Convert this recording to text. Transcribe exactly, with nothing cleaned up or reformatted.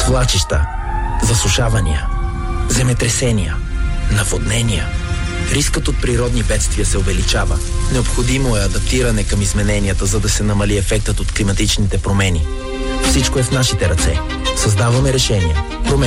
Свлачища, засушавания, земетресения, наводнения. Рискът от природни бедствия се увеличава. Необходимо е адаптиране към измененията, за да се намали ефектът от климатичните промени. Всичко е в нашите ръце. Създаваме решения. Променяме